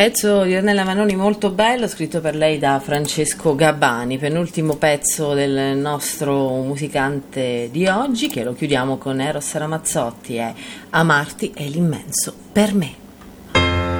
Pezzo di Ornella Vanoni molto bello, scritto per lei da Francesco Gabbani, penultimo pezzo del nostro musicante di oggi, che lo chiudiamo con Eros Ramazzotti, è Amarti è l'immenso per me.